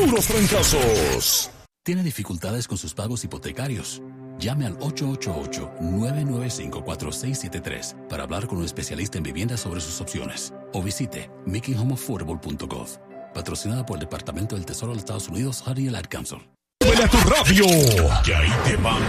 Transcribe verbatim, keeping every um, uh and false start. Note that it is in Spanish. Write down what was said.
puros trancazos. ¿Tiene dificultades con sus pagos hipotecarios? Llame al ocho ocho ocho, nueve nueve cinco, cuatro seis siete tres para hablar con un especialista en vivienda sobre sus opciones. O visite making home affordable punto gov. Patrocinada por el Departamento del Tesoro de los Estados Unidos, Honey and Ad Council. ¡Huele a tu radio! Que ahí te va